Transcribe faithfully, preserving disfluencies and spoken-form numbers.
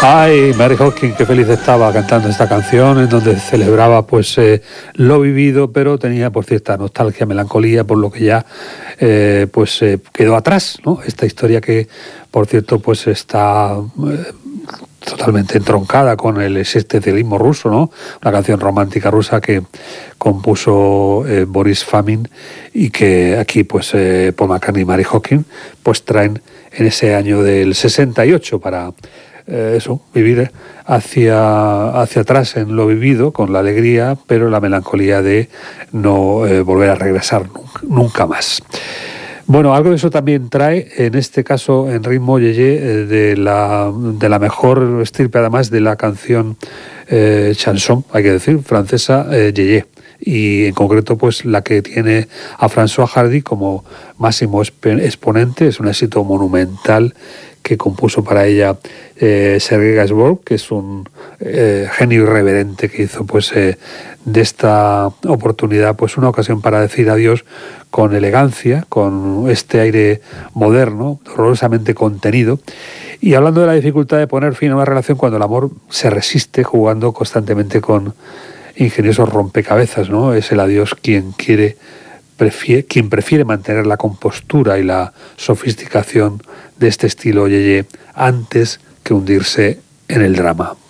Ay, Mary Hopkin, qué feliz estaba cantando esta canción en donde celebraba pues eh, lo vivido, pero tenía por cierta nostalgia, melancolía por lo que ya eh, pues eh, quedó atrás, ¿no? Esta historia que, por cierto, pues está eh, totalmente entroncada con el existencialismo ruso, ¿no? Una canción romántica rusa que compuso eh, Boris Fomin y que aquí pues eh, Paul McCartney y Mary Hopkin pues traen en ese año del sesenta y ocho para Eh, eso, vivir hacia, hacia atrás en lo vivido, con la alegría, pero la melancolía de no eh, volver a regresar nunca, nunca más. Bueno, algo de eso también trae, en este caso en ritmo yeye, eh, de, la, de la mejor estirpe, además de la canción eh, chanson, hay que decir, francesa, eh, yeye. Y en concreto pues la que tiene a François Hardy como máximo exponente, es un éxito monumental que compuso para ella eh, Sergei Gainsbourg, que es un eh, genio irreverente que hizo pues eh, de esta oportunidad pues una ocasión para decir adiós con elegancia, con este aire moderno, horrorosamente contenido. Y hablando de la dificultad de poner fin a una relación cuando el amor se resiste, jugando constantemente con ingeniosos rompecabezas, ¿no? Es el adiós quien quiere, prefiere, quien prefiere mantener la compostura y la sofisticación de este estilo yeye antes que hundirse en el drama.